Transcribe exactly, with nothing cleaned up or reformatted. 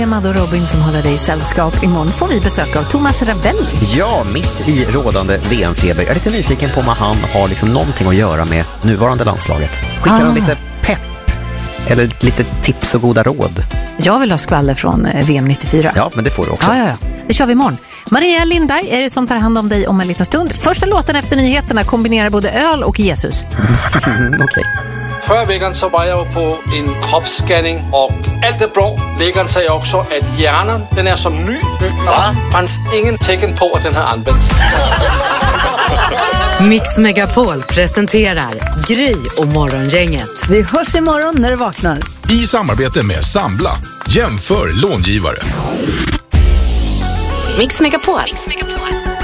Madde och Robin som håller dig i sällskap. Imorgon får vi besök av Thomas Ravelli. Ja, mitt i rådande V M-feber. Jag är lite nyfiken på om han har liksom någonting att göra med nuvarande landslaget. Skickar ah. han lite pepp? Eller lite tips och goda råd? Jag vill ha skvaller från V M nittiofyra. Ja, men det får du också. Ja, ja, ja. Det kör vi imorgon. Maria Lindberg är det som tar hand om dig om en liten stund. Första låten efter nyheterna kombinerar både öl och Jesus. Okej. Okay. Förra veckan så var jag på en kroppsscanning och allt är bra. Läkaren säger också att hjärnan den är som ny. Mm, va? Det fanns ingen tecken på att den har använts. Mix Megapol presenterar Gry och Morgongänget. Vi hörs imorgon när du vaknar. I samarbete med Sambla. Jämför långivare. Mix Megapol. Mix Megapol.